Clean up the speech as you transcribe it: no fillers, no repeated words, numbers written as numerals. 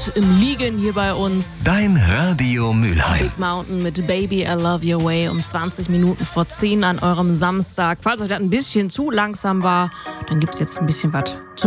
Abend im Liegen hier bei uns. Dein Radio Mülheim. Big Mountain mit Baby, I Love Your Way um 20 Minuten vor 10 an eurem Samstag. Falls euch das ein bisschen zu langsam war, dann gibt's jetzt ein bisschen was zu